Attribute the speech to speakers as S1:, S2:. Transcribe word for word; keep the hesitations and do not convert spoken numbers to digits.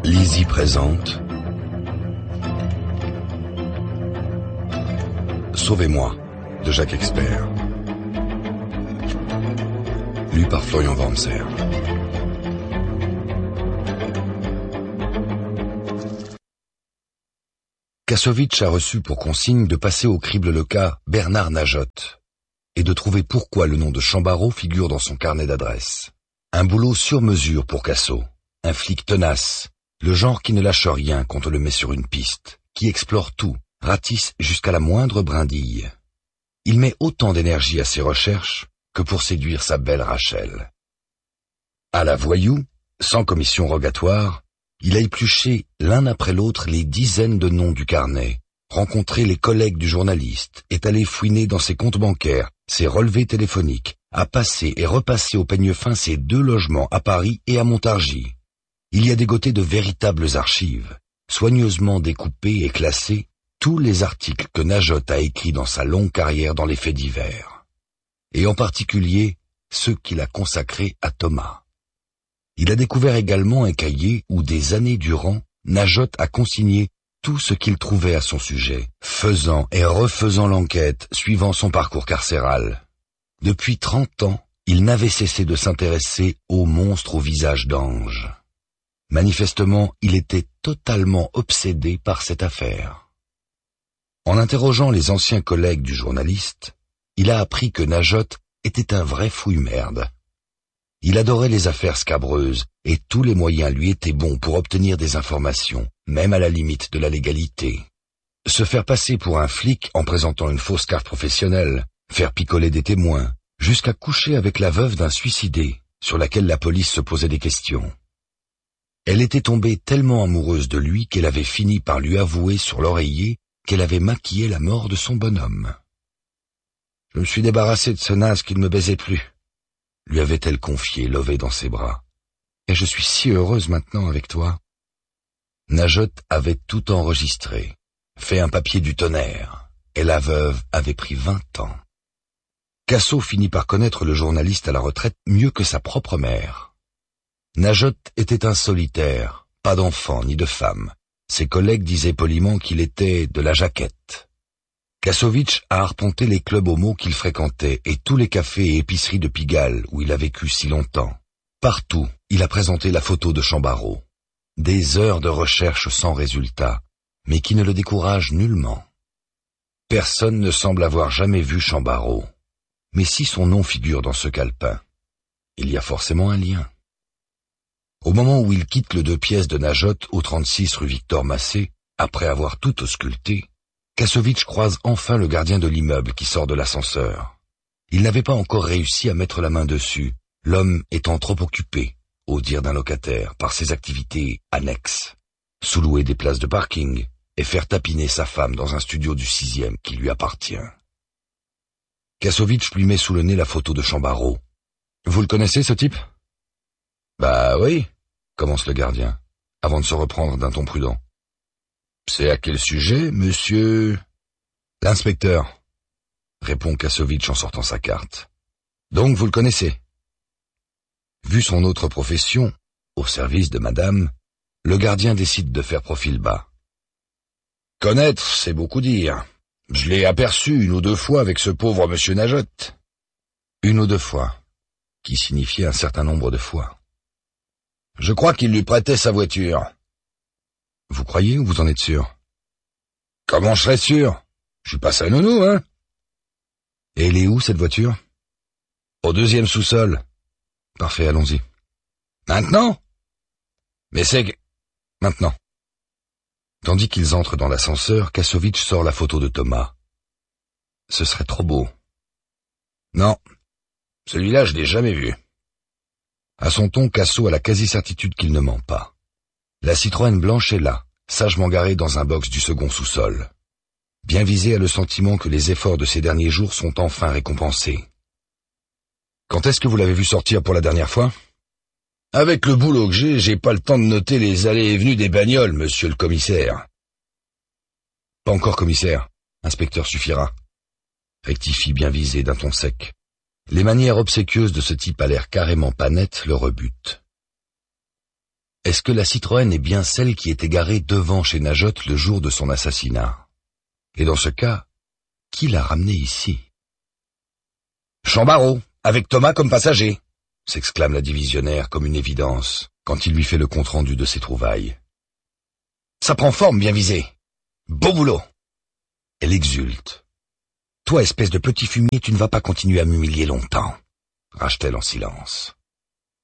S1: Lizzie présente Sauvez-moi de Jacques Expert, lu par Florian Wormser. Kassovitch a reçu pour consigne de passer au crible le cas Bernard Najotte et de trouver pourquoi le nom de Chambarot figure dans son carnet d'adresses. Un boulot sur mesure pour Casso, un flic tenace, le genre qui ne lâche rien quand on le met sur une piste, qui explore tout, ratisse jusqu'à la moindre brindille. Il met autant d'énergie à ses recherches que pour séduire sa belle Rachel. À la voyou, sans commission rogatoire, il a épluché l'un après l'autre les dizaines de noms du carnet, rencontré les collègues du journaliste, est allé fouiner dans ses comptes bancaires, ses relevés téléphoniques, a passé et repassé au peigne fin ses deux logements à Paris et à Montargis. Il y a dégoté de véritables archives, soigneusement découpées et classées, tous les articles que Najotte a écrits dans sa longue carrière dans les faits divers, et en particulier ceux qu'il a consacrés à Thomas. Il a découvert également un cahier où, des années durant, Najotte a consigné tout ce qu'il trouvait à son sujet, faisant et refaisant l'enquête suivant son parcours carcéral. Depuis trente ans, il n'avait cessé de s'intéresser aux monstres au visage d'ange. Manifestement, il était totalement obsédé par cette affaire. En interrogeant les anciens collègues du journaliste, il a appris que Najotte était un vrai fouille-merde. Il adorait les affaires scabreuses et tous les moyens lui étaient bons pour obtenir des informations, même à la limite de la légalité. Se faire passer pour un flic en présentant une fausse carte professionnelle, faire picoler des témoins, jusqu'à coucher avec la veuve d'un suicidé, sur laquelle la police se posait des questions. Elle était tombée tellement amoureuse de lui qu'elle avait fini par lui avouer sur l'oreiller qu'elle avait maquillé la mort de son bonhomme. « Je me suis débarrassé de ce naze qui ne me baisait plus », lui avait-elle confié, levée dans ses bras. « Et je suis si heureuse maintenant avec toi. » Najotte avait tout enregistré, fait un papier du tonnerre, et la veuve avait pris vingt ans. Casso finit par connaître le journaliste à la retraite mieux que sa propre mère. Najotte était un solitaire, pas d'enfant ni de femme. Ses collègues disaient poliment qu'il était de la jaquette. Kassovitch a arpenté les clubs homo qu'il fréquentait et tous les cafés et épiceries de Pigalle où il a vécu si longtemps. Partout, il a présenté la photo de Chambarot. Des heures de recherche sans résultat, mais qui ne le découragent nullement. Personne ne semble avoir jamais vu Chambarot. Mais si son nom figure dans ce calepin, il y a forcément un lien. Au moment où il quitte le deux pièces de Najotte au trente-six rue Victor Massé, après avoir tout ausculté, Kassovitch croise enfin le gardien de l'immeuble qui sort de l'ascenseur. Il n'avait pas encore réussi à mettre la main dessus, l'homme étant trop occupé, au dire d'un locataire, par ses activités annexes. Sous-louer des places de parking et faire tapiner sa femme dans un studio du sixième qui lui appartient. Kassovitch lui met sous le nez la photo de Chambarot. « Vous le connaissez, ce type ?»« Bah oui, » commence le gardien, avant de se reprendre d'un ton prudent. « C'est à quel sujet, monsieur ?»« L'inspecteur, » répond Kassovitch en sortant sa carte. « Donc vous le connaissez ?» Vu son autre profession, au service de madame, le gardien décide de faire profil bas. « Connaître, c'est beaucoup dire. Je l'ai aperçu une ou deux fois avec ce pauvre monsieur Najotte. » Une ou deux fois, qui signifiait un certain nombre de fois. « Je crois qu'il lui prêtait sa voiture. » Vous croyez ou vous en êtes sûr? Comment je serais sûr? Je suis pas sa nounou, hein? Et elle est où, cette voiture? Au deuxième sous-sol. Parfait, allons-y. Maintenant? Mais c'est que... Maintenant. Tandis qu'ils entrent dans l'ascenseur, Kassovitch sort la photo de Thomas. Ce serait trop beau. Non, celui-là, je l'ai jamais vu. À son ton, Casso a la quasi-certitude qu'il ne ment pas. La Citroën blanche est là, sagement garée dans un box du second sous-sol. Bien visé a le sentiment que les efforts de ces derniers jours sont enfin récompensés. Quand est-ce que vous l'avez vu sortir pour la dernière fois? Avec le boulot que j'ai, j'ai pas le temps de noter les allées et venues des bagnoles, monsieur le commissaire. Pas encore commissaire, inspecteur suffira. Rectifie bien visé d'un ton sec. Les manières obséquieuses de ce type à l'air carrément pas net le rebutent. Est-ce que la Citroën est bien celle qui était garée devant chez Najotte le jour de son assassinat? Et dans ce cas, qui l'a ramenée ici? Chambarot, avec Thomas comme passager, s'exclame la divisionnaire comme une évidence, quand il lui fait le compte-rendu de ses trouvailles. Ça prend forme, bien visé. Beau boulot. Elle exulte. Toi, espèce de petit fumier, tu ne vas pas continuer à m'humilier longtemps, rage-t-elle en silence.